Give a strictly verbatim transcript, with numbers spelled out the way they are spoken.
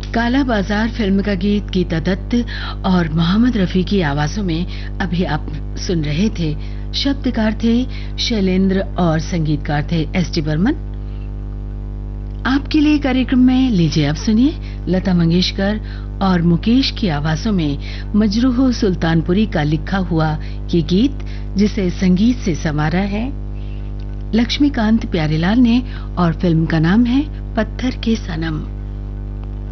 काला बाजार फिल्म का गीत गीता दत्त और मोहम्मद रफी की आवाजों में अभी आप सुन रहे थे। शब्दकार थे शैलेंद्र और संगीतकार थे एस टी बर्मन। आपके लिए कार्यक्रम में लीजिए अब सुनिए लता मंगेशकर और मुकेश की आवाजों में मजरूह सुल्तानपुरी का लिखा हुआ ये गीत, जिसे संगीत से संवारा है लक्ष्मीकांत प्यारेलाल ने और फिल्म का नाम है पत्थर के सनम।